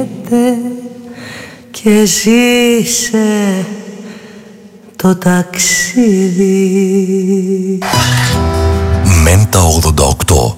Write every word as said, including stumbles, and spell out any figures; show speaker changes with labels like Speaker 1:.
Speaker 1: καίγεται και ζήσε το ταξίδι.
Speaker 2: Μέντα ογδόντα οκτώ.